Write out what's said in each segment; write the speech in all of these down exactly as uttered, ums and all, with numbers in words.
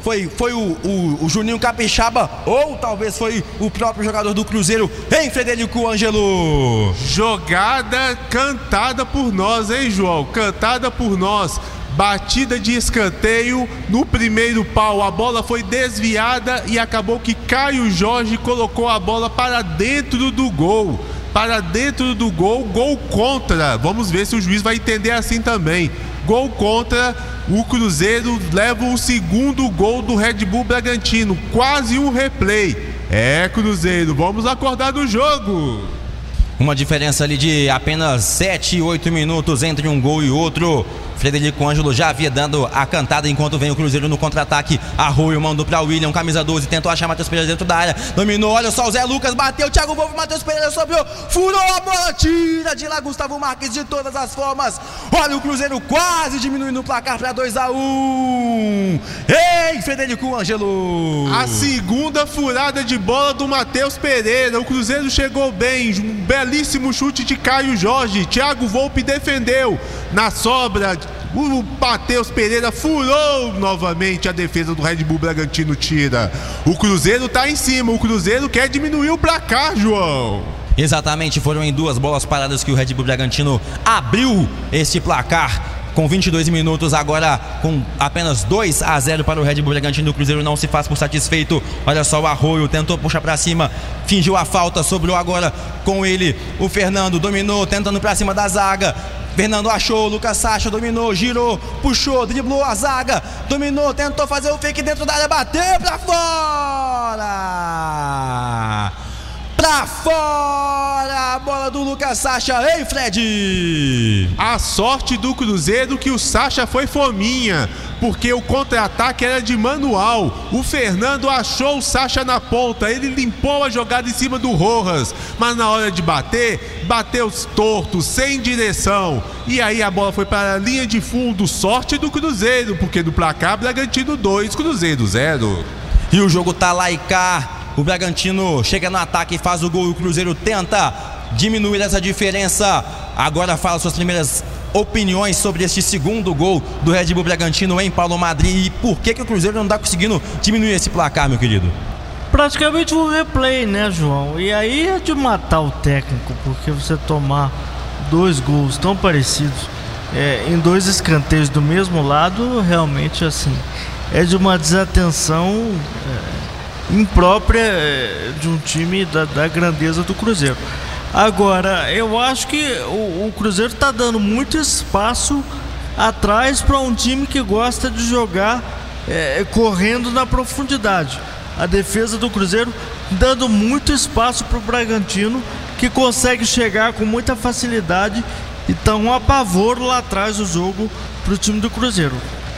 Foi, foi o, o, o Juninho Capixaba ou talvez foi o próprio jogador do Cruzeiro, hein, Frederico Ângelo? Jogada cantada por nós, hein, João? Cantada por nós. Batida de escanteio no primeiro pau, a bola foi desviada e acabou que Caio Jorge colocou a bola para dentro do gol, para dentro do gol, gol contra. Vamos ver se o juiz vai entender assim também. Gol contra, o Cruzeiro leva o segundo gol do Red Bull Bragantino, quase um replay. É, Cruzeiro, vamos acordar do jogo. Uma diferença ali de apenas sete, oito minutos entre um gol e outro. Frederico Ângelo já havia dando a cantada enquanto vem o Cruzeiro no contra-ataque. Arroio mandou para William, camisa doze, tentou achar Matheus Pereira dentro da área, dominou, olha só o Zé Lucas, bateu, Thiago Wolff, Matheus Pereira sobrou, furou a bola, tira de lá Gustavo Marques de todas as formas. Olha o Cruzeiro quase diminuindo o placar para dois a um. Ei, Frederico Ângelo! A segunda furada de bola do Matheus Pereira. O Cruzeiro chegou bem, um belíssimo chute de Caio Jorge. Thiago Wolff defendeu. Na sobra, o Matheus Pereira furou novamente a defesa do Red Bull Bragantino, tira. O Cruzeiro tá em cima, o Cruzeiro quer diminuir o placar, João. Exatamente, foram em duas bolas paradas que o Red Bull Bragantino abriu este placar. Com vinte e dois minutos, agora com apenas dois a zero para o Red Bull Bragantino, o Cruzeiro não se faz por satisfeito. Olha só o Arroio, tentou puxar para cima, fingiu a falta, sobrou agora com ele. O Fernando dominou, tentando para cima da zaga. Fernando achou, Lucas Sacha dominou, girou, puxou, driblou a zaga, dominou, tentou fazer o fake dentro da área, bateu para fora! Pra fora a bola do Lucas Sacha, hein, Fred? A sorte do Cruzeiro que o Sacha foi fominha, porque o contra-ataque era de manual. O Fernando achou o Sacha na ponta, ele limpou a jogada em cima do Rojas, mas na hora de bater, bateu torto, sem direção. E aí a bola foi para a linha de fundo, sorte do Cruzeiro, porque no placar Bragantino dois, Cruzeiro zero. E o jogo tá lá e cá. O Bragantino chega no ataque e faz o gol. O Cruzeiro tenta diminuir essa diferença. Agora fala suas primeiras opiniões sobre este segundo gol do Red Bull Bragantino em Paulo Madrid. E por que, que o Cruzeiro não está conseguindo diminuir esse placar, meu querido? Praticamente um replay, né, João? E aí é de matar o técnico, porque você tomar dois gols tão parecidos é, em dois escanteios do mesmo lado, realmente assim, é de uma desatenção é, imprópria de um time da, da grandeza do Cruzeiro. Agora, eu acho que o, o Cruzeiro está dando muito espaço atrás para um time que gosta de jogar é, correndo na profundidade. A defesa do Cruzeiro dando muito espaço para o Bragantino, que consegue chegar com muita facilidade e tá um apavoro lá atrás do jogo para o time do Cruzeiro.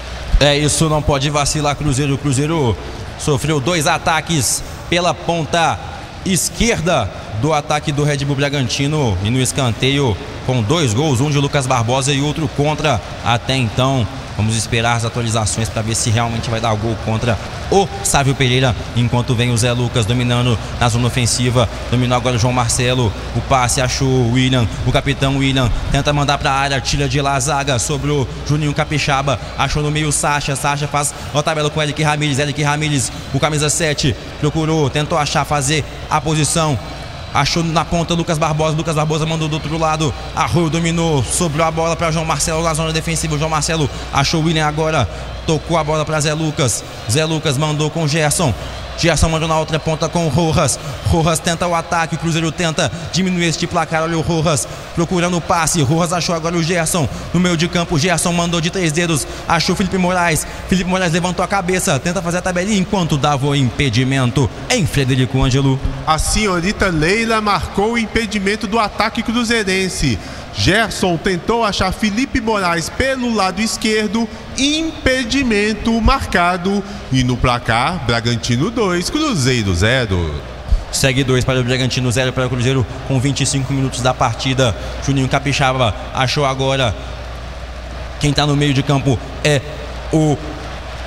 É isso, não pode vacilar, Cruzeiro. O Cruzeiro sofreu dois ataques pela ponta esquerda do ataque do Red Bull Bragantino e no escanteio com dois gols, um de Lucas Barbosa e outro contra. Até então, vamos esperar as atualizações para ver se realmente vai dar o gol contra o Sávio Pereira, enquanto vem o Zé Lucas dominando na zona ofensiva. Dominou agora o João Marcelo, o passe achou o William, o capitão William tenta mandar para a área, tira de lá a zaga sobre o Juninho Capixaba, achou no meio o Sacha, Sacha faz a tabela com o Eric Ramírez, Eric Ramírez, o camisa sete, procurou, tentou achar, fazer a posição, achou na ponta Lucas Barbosa, Lucas Barbosa mandou do outro lado, Arroio dominou, sobrou a bola para João Marcelo na zona defensiva. O João Marcelo achou o William agora, tocou a bola para Zé Lucas, Zé Lucas mandou com o Gerson, Gerson mandou na outra ponta com o Rojas, Rojas tenta o ataque, o Cruzeiro tenta diminuir este placar. Olha o Rojas procurando o passe, Rojas achou agora o Gerson no meio de campo, Gerson mandou de três dedos, achou o Felipe Moraes, Felipe Moraes levantou a cabeça, tenta fazer a tabelinha enquanto dava o impedimento em Frederico Ângelo. A senhorita Leila marcou o impedimento do ataque cruzeirense. Gerson tentou achar Felipe Moraes pelo lado esquerdo, impedimento marcado, e no placar Bragantino dois, Cruzeiro zero. Segue dois para o Bragantino, zero para o Cruzeiro com vinte e cinco minutos da partida. Juninho Capixaba achou agora, quem está no meio de campo é o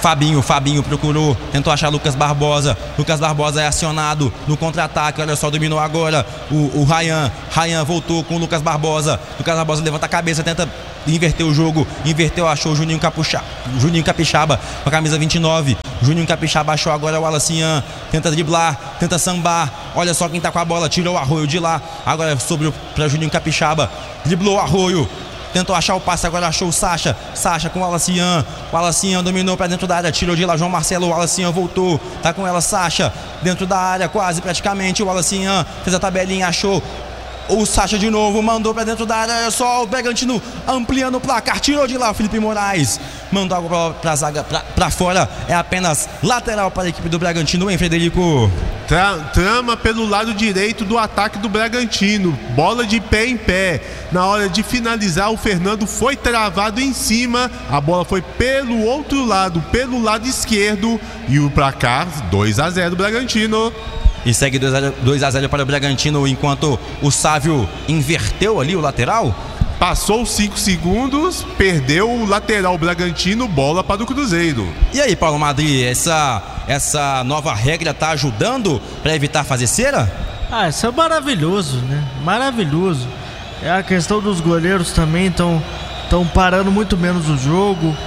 Fabinho, Fabinho procurou, tentou achar Lucas Barbosa. Lucas Barbosa é acionado no contra-ataque. Olha só, dominou agora o, o Ryan. Ryan voltou com o Lucas Barbosa. Lucas Barbosa levanta a cabeça, tenta inverter o jogo. Inverteu, achou o Juninho Capixaba. Juninho Capixaba com a camisa vinte e nove. Juninho Capixaba achou agora o Wallace Ian. Tenta driblar, tenta sambar. Olha só quem tá com a bola, tirou o Arroio de lá. Agora sobrou para Juninho Capixaba. Driblou o Arroio. Tentou achar o passe, agora achou o Sacha. Sacha com o Wallace Ian. O Wallace Ian dominou para dentro da área. Tirou de lá João Marcelo. O Wallace Ian voltou. Tá com ela Sacha. Dentro da área, quase praticamente. O Wallace Ian fez a tabelinha, achou o Sacha de novo. Mandou para dentro da área. Olha só o Bragantino ampliando o placar. Tirou de lá o Felipe Moraes. Mandou agora para a zaga, para fora. É apenas lateral para a equipe do Bragantino, hein, Frederico? Tra trama pelo lado direito do ataque do Bragantino. Bola de pé em pé. Na hora de finalizar, o Fernando foi travado em cima. A bola foi pelo outro lado, pelo lado esquerdo. E o placar dois a zero Bragantino. E segue dois a zero para o Bragantino, enquanto o Sávio inverteu ali o lateral. Passou cinco segundos, perdeu o lateral Bragantino, bola para o Cruzeiro. E aí, Paulo Madri, essa, essa nova regra tá ajudando para evitar fazer cera? Ah, isso é maravilhoso, né? Maravilhoso. É a questão dos goleiros também estão estão parando muito menos o jogo.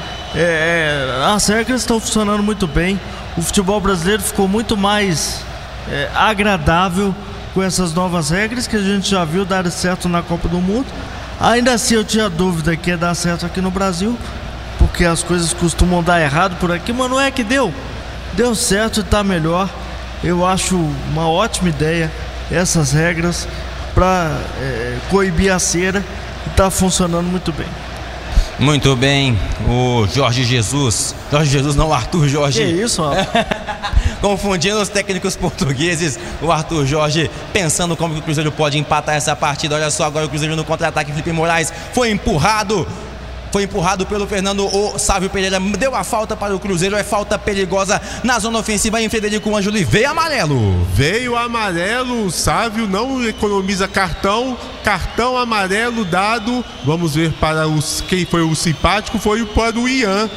É, é, as regras estão funcionando muito bem. O futebol brasileiro ficou muito mais é, agradável com essas novas regras que a gente já viu dar certo na Copa do Mundo. Ainda assim eu tinha dúvida que ia dar certo aqui no Brasil, porque as coisas costumam dar errado por aqui, mas não é que deu. Deu certo e tá melhor. Eu acho uma ótima ideia essas regras para é, coibir a cera, e tá funcionando muito bem. Muito bem, o Jorge Jesus. Jorge Jesus não, o Arthur Jorge. Que isso, ó. Confundindo os técnicos portugueses. O Arthur Jorge pensando como que o Cruzeiro pode empatar essa partida. Olha só agora o Cruzeiro no contra-ataque. Felipe Moraes foi empurrado. Foi empurrado pelo Fernando. O Sávio Pereira deu a falta para o Cruzeiro. É falta perigosa na zona ofensiva em Frederico Ângelo. E veio amarelo. Veio amarelo. O Sávio não economiza cartão. Cartão amarelo dado. Vamos ver para os, quem foi o simpático. Foi para o Ian.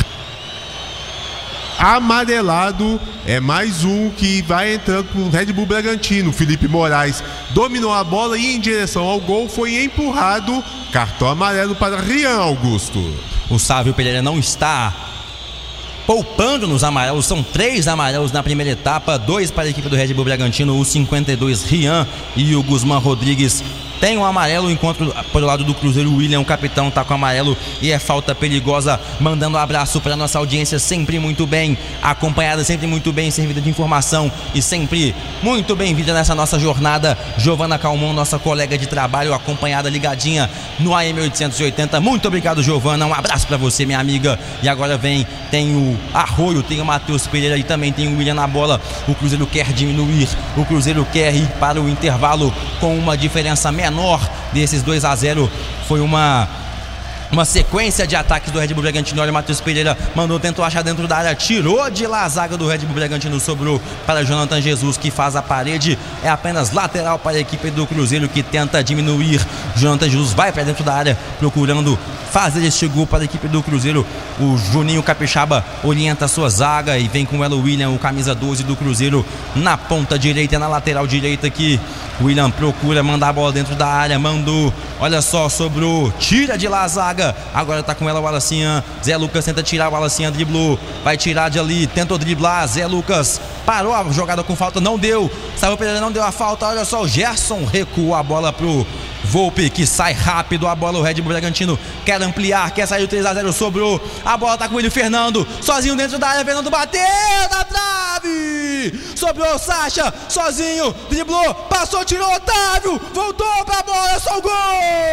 Amarelado. É mais um que vai entrando para o Red Bull Bragantino. Felipe Moraes dominou a bola e em direção ao gol foi empurrado. Cartão amarelo para Rian Augusto. O Sávio Pereira não está poupando nos amarelos. São três amarelos na primeira etapa. Dois para a equipe do Red Bull Bragantino. O cinquenta e dois Rian e o Guzmán Rodrigues tem um amarelo, enquanto pelo lado do Cruzeiro o William, o capitão, tá com amarelo e é falta perigosa. Mandando um abraço para nossa audiência, sempre muito bem acompanhada, sempre muito bem servida de informação e sempre muito bem-vinda nessa nossa jornada. Giovana Calmon, nossa colega de trabalho, acompanhada, ligadinha no A M oitocentos e oitenta. Muito obrigado, Giovana, um abraço para você, minha amiga. E agora vem, tem o Arroio, tem o Matheus Pereira e também tem o William na bola. O Cruzeiro quer diminuir, o Cruzeiro quer ir para o intervalo com uma diferença menor desses dois a zero. Foi uma Uma sequência de ataques do Red Bull Bragantino. Olha, o Matheus Pereira mandou, tentou achar dentro da área, tirou de lá a zaga do Red Bull Bragantino, sobrou para Jonathan Jesus, que faz a parede. É apenas lateral para a equipe do Cruzeiro, que tenta diminuir. Jonathan Jesus vai para dentro da área, procurando fazer este gol para a equipe do Cruzeiro. O Juninho Capixaba orienta a sua zaga e vem com ela o William, o camisa doze do Cruzeiro, na ponta direita, na lateral direita aqui. O William procura mandar a bola dentro da área, mandou, olha só, sobrou, tira de lá a zaga. Agora tá com ela o Wallace Ian. Zé Lucas tenta tirar, o Wallace Ian driblou, vai tirar de ali, tentou driblar. Zé Lucas parou a jogada com falta, não deu. Sávio Pereira não deu a falta. Olha só, o Gerson recuou a bola pro Volpe, que sai rápido a bola. O Red Bull Bragantino quer ampliar, quer sair o três a zero, sobrou. A bola tá com ele, o Fernando, sozinho dentro da área. Fernando bateu na trave, sobrou o Sacha, sozinho, driblou, passou, tirou, Otávio, voltou pra bola, é só o gol!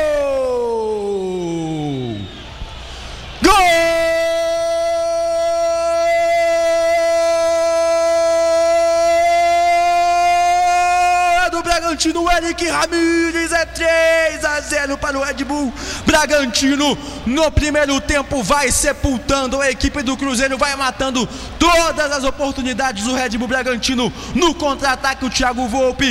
Gol do Bragantino, Eric Ramírez. É três a zero para o Red Bull Bragantino. No primeiro tempo vai sepultando a equipe do Cruzeiro, vai matando todas as oportunidades do Red Bull Bragantino. No contra-ataque o Thiago Volpe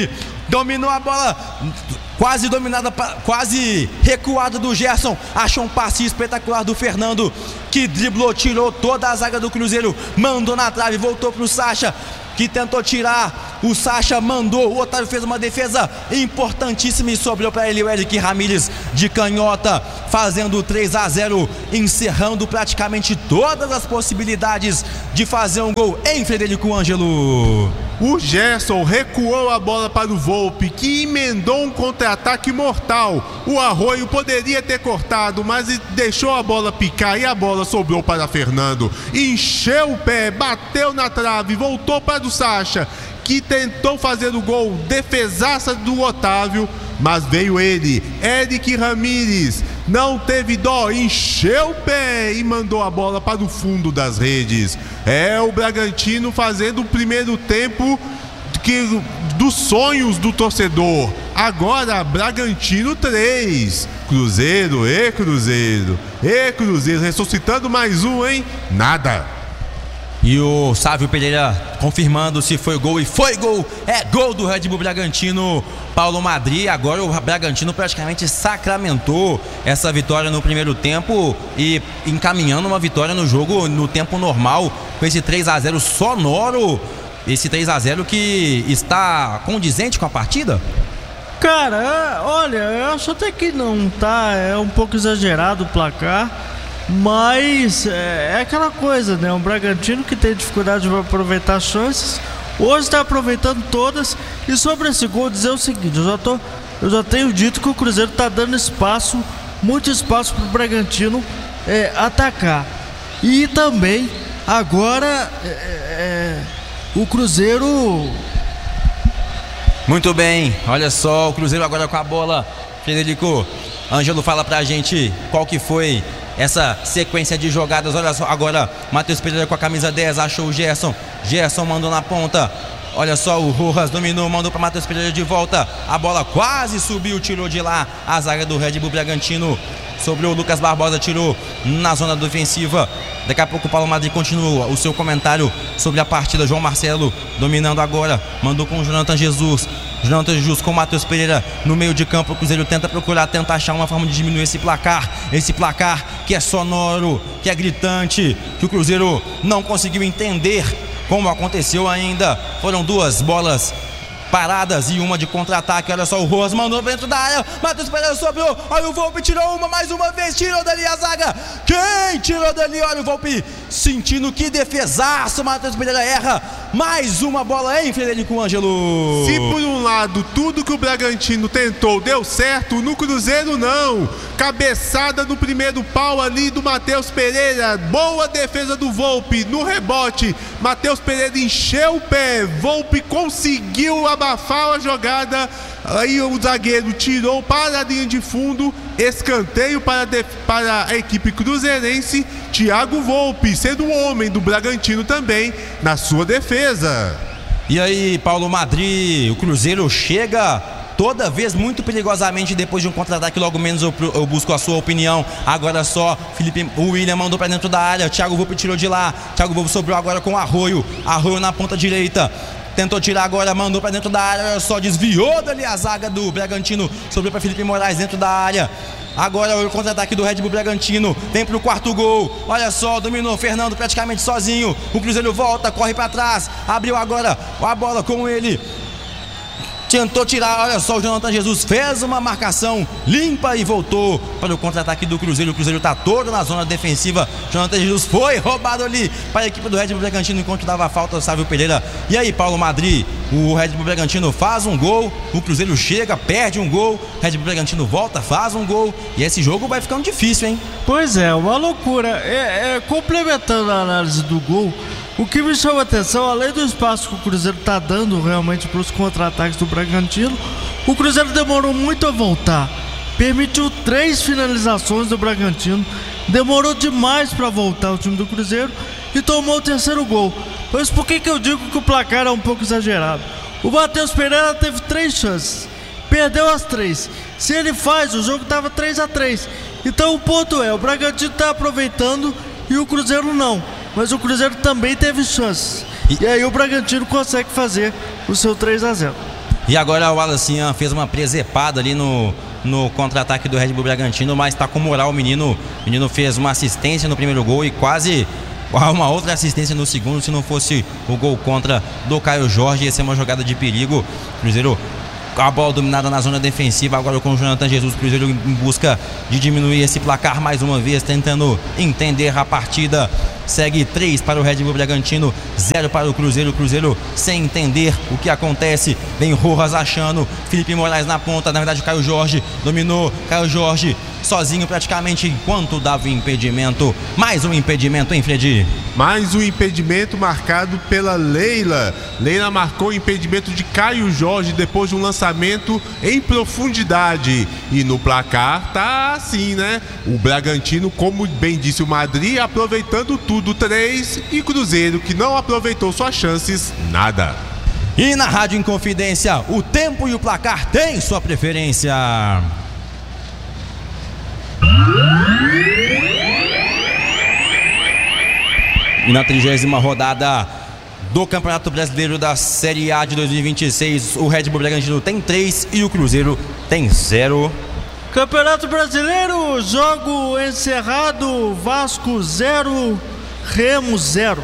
dominou a bola, quase dominada, quase recuada do Gerson, achou um passe espetacular do Fernando, que driblou, tirou toda a zaga do Cruzeiro, mandou na trave, voltou pro Sacha, que tentou tirar, o Sacha mandou, o Otávio fez uma defesa importantíssima e sobrou para ele o Eric Ramírez de canhota, fazendo três a zero, encerrando praticamente todas as possibilidades de fazer um gol em Frederico Ângelo. O Gerson recuou a bola para o Volpi, que emendou um contra-ataque mortal. O Arroio poderia ter cortado, mas deixou a bola picar e a bola sobrou para Fernando. Encheu o pé, bateu na trave, voltou para o Sacha, que tentou fazer o gol, defesaça do Otávio, mas veio ele, Eric Ramírez, não teve dó, encheu o pé e mandou a bola para o fundo das redes. É o Bragantino fazendo o primeiro tempo que, dos sonhos do torcedor. Agora Bragantino três, Cruzeiro e Cruzeiro, e Cruzeiro, ressuscitando mais um, hein? Nada. E o Sávio Pereira confirmando se foi gol, e foi gol, é gol do Red Bull Bragantino. Paulo Madri, agora o Bragantino praticamente sacramentou essa vitória no primeiro tempo e encaminhando uma vitória no jogo no tempo normal, com esse três a zero sonoro, esse três a zero que está condizente com a partida? Cara, olha, eu acho até que não tá, é um pouco exagerado o placar. Mas é, é aquela coisa, né? Um Bragantino que tem dificuldade de aproveitar as chances, hoje está aproveitando todas. E sobre esse gol, dizer o seguinte: eu já, tô, eu já tenho dito que o Cruzeiro está dando espaço, muito espaço para o Bragantino é, atacar. E também, agora, é, é, o Cruzeiro. Muito bem, olha só, o Cruzeiro agora com a bola. Frederico Ângelo fala pra gente qual que foi essa sequência de jogadas. Olha só, agora Matheus Pereira com a camisa dez, achou o Gerson, Gerson mandou na ponta, olha só, o Rojas dominou, mandou para Matheus Pereira de volta, a bola quase subiu, tirou de lá a zaga do Red Bull Bragantino, sobrou o Lucas Barbosa, tirou na zona defensiva. Daqui a pouco o Paulo Madri continua o seu comentário sobre a partida. João Marcelo dominando agora, mandou com o Jonathan Jesus, Jonathan Jesus com o Matheus Pereira no meio de campo. O Cruzeiro tenta procurar, tenta achar uma forma de diminuir esse placar, esse placar que é sonoro, que é gritante, que o Cruzeiro não conseguiu entender como aconteceu ainda. Foram duas bolas paradas e uma de contra-ataque. Olha só, o Rojas mandou dentro da área, Matheus Pereira sobrou, olha o Volpi, tirou uma, mais uma vez, tirou dali a zaga. Quem tirou dali? Olha o Volpi sentindo, que defesaço. Matheus Pereira erra mais uma bola em Frederico Ângelo. Se por um lado tudo que o Bragantino tentou deu certo, no Cruzeiro não. Cabeçada no primeiro pau ali do Matheus Pereira, boa defesa do Volpi no rebote. Matheus Pereira encheu o pé, Volpi conseguiu abafar a jogada, aí o zagueiro tirou para a linha de fundo, escanteio para, de, para a equipe cruzeirense. Thiago Volpi sendo o homem do Bragantino também na sua defesa. E aí, Paulo Madri, o Cruzeiro chega toda vez muito perigosamente depois de um contra-ataque. Logo menos eu, eu busco a sua opinião. Agora só, Felipe, o William mandou para dentro da área, Thiago Volpi tirou de lá, Thiago Volpi sobrou agora com o Arroio, Arroio na ponta direita, tentou tirar agora, mandou pra dentro da área, olha só, desviou dali a zaga do Bragantino, sobrou pra Felipe Moraes dentro da área. Agora o contra-ataque do Red Bull Bragantino, vem pro quarto gol, olha só, dominou Fernando praticamente sozinho, o Cruzeiro volta, corre pra trás, abriu agora a bola com ele, tentou tirar, olha só, o Jonathan Jesus fez uma marcação limpa e voltou para o contra-ataque do Cruzeiro. O Cruzeiro está todo na zona defensiva. Jonathan Jesus foi roubado ali para a equipe do Red Bull Bragantino enquanto dava falta ao Sávio Pereira. E aí, Paulo Madri, o Red Bull Bragantino faz um gol, o Cruzeiro chega, perde um gol, o Red Bull Bragantino volta, faz um gol, e esse jogo vai ficando difícil, hein? Pois é, uma loucura. É, é, complementando a análise do gol, o que me chama a atenção, além do espaço que o Cruzeiro está dando realmente para os contra-ataques do Bragantino, o Cruzeiro demorou muito a voltar. Permitiu três finalizações do Bragantino, demorou demais para voltar o time do Cruzeiro e tomou o terceiro gol. Mas por que que eu digo que o placar é um pouco exagerado? O Matheus Pereira teve três chances, perdeu as três. Se ele faz, o jogo estava três a três. Então o ponto é, o Bragantino está aproveitando e o Cruzeiro não. Mas o Cruzeiro também teve chances. E, e aí o Bragantino consegue fazer o seu três a zero. E agora o Wallacian fez uma presepada ali no, no contra-ataque do Red Bull Bragantino, mas tá com moral o menino. O menino fez uma assistência no primeiro gol e quase uma outra assistência no segundo. Se não fosse o gol contra do Caio Jorge, ia ser uma jogada de perigo. Cruzeiro com a bola dominada na zona defensiva, agora com o Jonathan Jesus. Cruzeiro em busca de diminuir esse placar mais uma vez, tentando entender a partida. Segue três para o Red Bull Bragantino, zero para o Cruzeiro. O Cruzeiro sem entender o que acontece. Vem Rojas achando, Felipe Moraes na ponta. Na verdade, Caio Jorge dominou. Caio Jorge sozinho praticamente, enquanto dava o impedimento. Mais um impedimento, hein, Fred? Mais um impedimento marcado pela Leila. Leila marcou o impedimento de Caio Jorge depois de um lançamento em profundidade. E no placar tá assim, né? O Bragantino, como bem disse o Madrid, aproveitando tudo, três, e Cruzeiro, que não aproveitou suas chances, nada. E na Rádio Inconfidência, o tempo e o placar têm sua preferência. E na trigésima rodada do Campeonato Brasileiro da Série A de dois mil e vinte e seis, o Red Bull Bragantino tem três e o Cruzeiro tem zero. Campeonato Brasileiro, jogo encerrado, Vasco zero, Remo zero.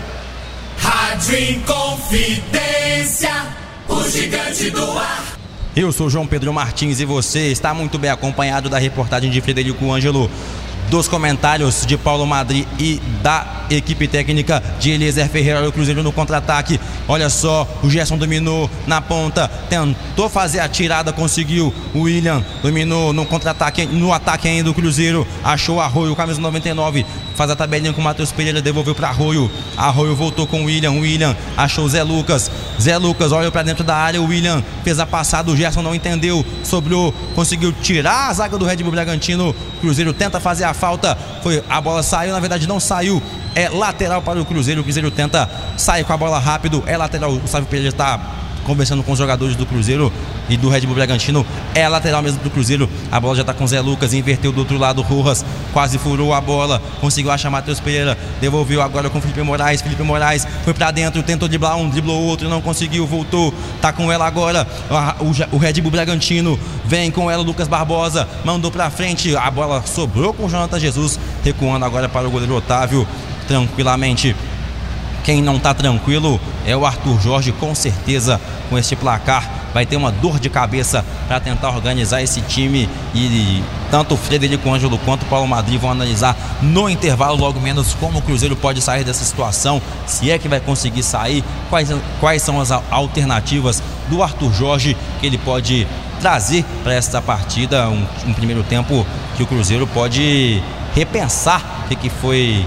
Rádio Inconfidência, o gigante do ar. Eu sou João Pedro Martins e você está muito bem acompanhado da reportagem de Frederico Ângelo, dos comentários de Paulo Madri e da equipe técnica de Eliezer Ferreira. O Cruzeiro no contra-ataque, olha só, o Gerson dominou na ponta, tentou fazer a tirada, conseguiu. O William dominou no contra-ataque, no ataque ainda do Cruzeiro, achou Arroio, camisa noventa e nove, faz a tabelinha com o Matheus Pereira, devolveu para Arroio. Arroio voltou com o William, o William achou Zé Lucas, Zé Lucas olhou para dentro da área, o William fez a passada, o Gerson não entendeu, sobrou, conseguiu tirar a zaga do Red Bull Bragantino. O Cruzeiro tenta fazer a falta, foi, a bola saiu, na verdade não saiu, é lateral para o Cruzeiro. O Cruzeiro tenta sair com a bola rápido, é lateral. O Sávio Pereira está conversando com os jogadores do Cruzeiro e do Red Bull Bragantino, é lateral mesmo do Cruzeiro. A bola já está com o Zé Lucas, inverteu do outro lado, Rojas quase furou a bola, conseguiu achar Matheus Pereira, devolveu agora com Felipe Moraes. Felipe Moraes foi para dentro, tentou driblar um, driblou outro, não conseguiu, voltou, tá com ela agora o, o Red Bull Bragantino, vem com ela Lucas Barbosa, mandou para frente, a bola sobrou com o Jonathan Jesus, recuando agora para o goleiro Otávio, tranquilamente. Quem não está tranquilo é o Arthur Jorge, com certeza com este placar vai ter uma dor de cabeça para tentar organizar esse time, e tanto o Frederico Ângelo quanto o Paulo Madri vão analisar no intervalo logo menos como o Cruzeiro pode sair dessa situação, se é que vai conseguir sair, quais, quais são as alternativas do Arthur Jorge que ele pode trazer para esta partida, um, um primeiro tempo que o Cruzeiro pode repensar o que, que foi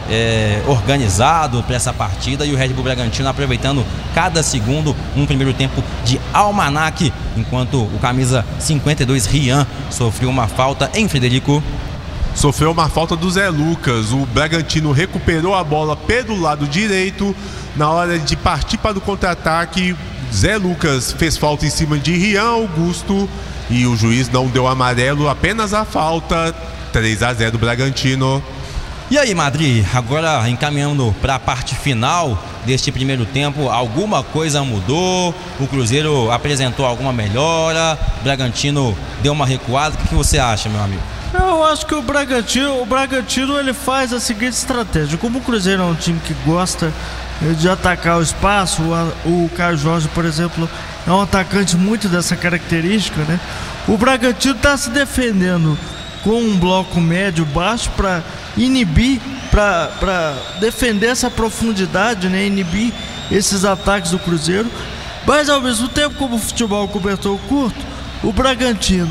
É, organizado para essa partida, e o Red Bull Bragantino aproveitando cada segundo, um primeiro tempo de almanaque, enquanto o camisa cinquenta e dois, Rian, sofreu uma falta em Frederico. Sofreu uma falta do Zé Lucas. O Bragantino recuperou a bola pelo lado direito. Na hora de partir para o contra-ataque, Zé Lucas fez falta em cima de Rian Augusto e o juiz não deu amarelo, apenas a falta. Três a zero Bragantino. E aí, Madri, agora encaminhando para a parte final deste primeiro tempo, alguma coisa mudou? O Cruzeiro apresentou alguma melhora? O Bragantino deu uma recuada? O que você acha, meu amigo? Eu acho que o Bragantino, o Bragantino ele faz a seguinte estratégia. Como o Cruzeiro é um time que gosta de atacar o espaço, o, o Caio Jorge, por exemplo, é um atacante muito dessa característica, né? O Bragantino está se defendendo com um bloco médio baixo para inibir, para defender essa profundidade, né? Inibir esses ataques do Cruzeiro, mas ao mesmo tempo, como o futebol cobertor curto, o Bragantino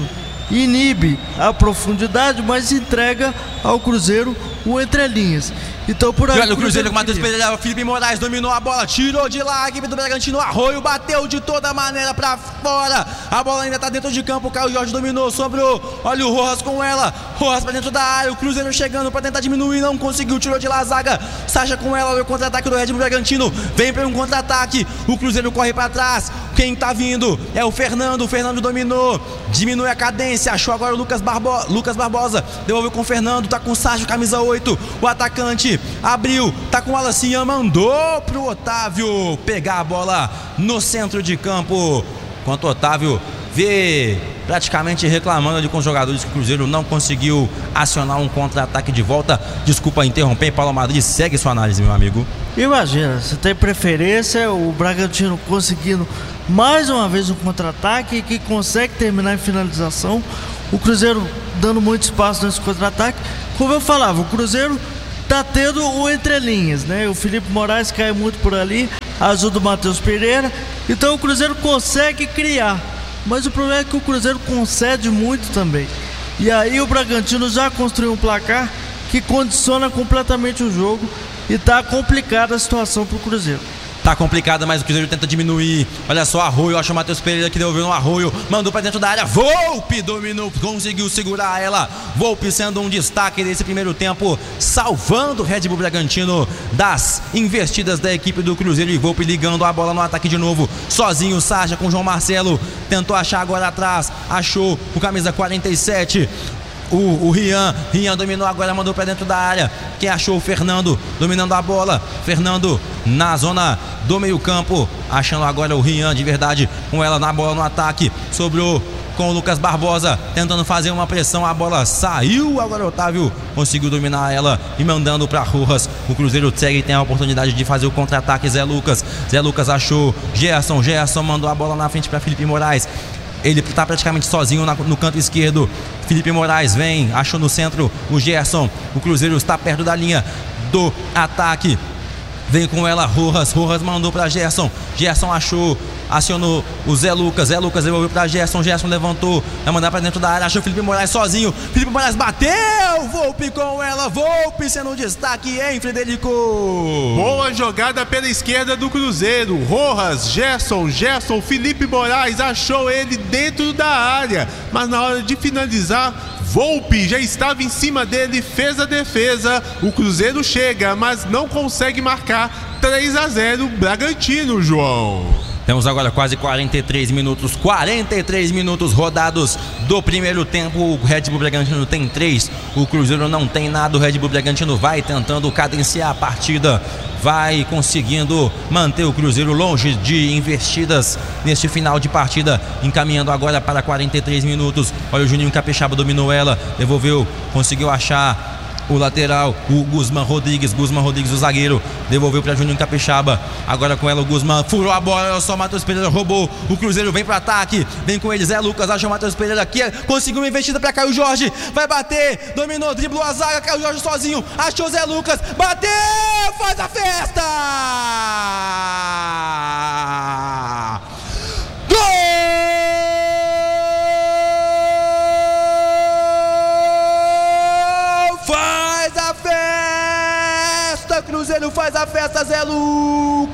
inibe a profundidade, mas entrega ao Cruzeiro o entrelinhas. Então por aí. Olha o Cruzeiro com o Matheus Pereira, o Felipe Moraes dominou a bola, tirou de lá a equipe do Bragantino, Arroio bateu de toda maneira pra fora, a bola ainda tá dentro de campo, o Caio Jorge dominou, sobrou, olha o Rojas com ela, Rojas pra dentro da área, o Cruzeiro chegando pra tentar diminuir, não conseguiu, tirou de lá a zaga, Sacha com ela, olha o contra-ataque do Red Bull Bragantino, vem pra um contra-ataque, o Cruzeiro corre pra trás, quem tá vindo é o Fernando, o Fernando dominou, diminui a cadência, achou agora o Lucas, Barbo- Lucas Barbosa, devolveu com o Fernando, tá com o Sacha, camisa oito, o atacante abriu, tá com o Wallacian, mandou pro Otávio pegar a bola no centro de campo. enquanto o Otávio vê praticamente reclamando ali com os jogadores que o Cruzeiro não conseguiu acionar um contra-ataque de volta. Desculpa interromper, Paulo Madrid, segue sua análise, meu amigo. Imagina, você tem preferência, o Bragantino conseguindo mais uma vez um contra-ataque que consegue terminar em finalização, o Cruzeiro dando muito espaço nesse contra-ataque. Como eu falava, o Cruzeiro tá tendo o entrelinhas, né? O Felipe Moraes cai muito por ali, ajuda o Matheus Pereira, então o Cruzeiro consegue criar, mas o problema é que o Cruzeiro concede muito também, e aí o Bragantino já construiu um placar que condiciona completamente o jogo e tá complicada a situação pro Cruzeiro. Tá complicada, mas o Cruzeiro tenta diminuir. Olha só, Arroio, acha o Matheus Pereira que devolveu no Arroio, mandou pra dentro da área. Volpe dominou, conseguiu segurar ela. Volpe sendo um destaque desse primeiro tempo, salvando o Red Bull Bragantino das investidas da equipe do Cruzeiro. E Volpe ligando a bola no ataque de novo, sozinho. Sacha com João Marcelo, tentou achar agora atrás, achou o camisa quarenta e sete. O, o Rian, Rian dominou agora, mandou pra dentro da área. Quem achou? O Fernando dominando a bola. Fernando na zona do meio campo, achando agora o Rian de verdade com ela na bola no ataque. Sobrou com o Lucas Barbosa, tentando fazer uma pressão. A bola saiu, agora o Otávio conseguiu dominar ela e mandando pra Rojas. O Cruzeiro segue e tem a oportunidade de fazer o contra-ataque. Zé Lucas, Zé Lucas achou Gerson, Gerson mandou a bola na frente pra Felipe Moraes. Ele está praticamente sozinho na, no canto esquerdo. Felipe Moraes vem, achou no centro o Gerson. O Cruzeiro está perto da linha do ataque. Vem com ela Rojas, Rojas mandou para Gerson. Gerson achou, acionou o Zé Lucas. Zé Lucas devolveu para Gerson. Gerson levantou, vai mandar para dentro da área. Achou Felipe Moraes sozinho. Felipe Moraes bateu. Volpe com ela. Volpe sendo um destaque, hein, Frederico? Boa jogada pela esquerda do Cruzeiro. Rojas, Gerson, Gerson, Felipe Moraes achou ele dentro da área. Mas na hora de finalizar, Volpe já estava em cima dele, fez a defesa. O Cruzeiro chega, mas não consegue marcar. três a zero Bragantino, João. Temos agora quase quarenta e três minutos, quarenta e três minutos rodados do primeiro tempo. O Red Bull Bragantino tem três, o Cruzeiro não tem nada. O Red Bull Bragantino vai tentando cadenciar a partida, vai conseguindo manter o Cruzeiro longe de investidas neste final de partida, encaminhando agora para quarenta e três minutos. Olha, o Juninho Capixaba dominou ela, devolveu, conseguiu achar o lateral, o Guzmán Rodrigues. Guzmán Rodrigues, o zagueiro, devolveu para Juninho Capixaba. Agora com ela o Guzmán, furou a bola, olha só, o Matheus Pereira roubou. O Cruzeiro vem para ataque, vem com ele Zé Lucas, achou o Matheus Pereira aqui, conseguiu uma investida para Caio Jorge, vai bater, dominou, driblou a zaga, Caio Jorge sozinho, achou Zé Lucas, bateu, faz a festa! Cruzeiro faz a festa, Zé Lucas!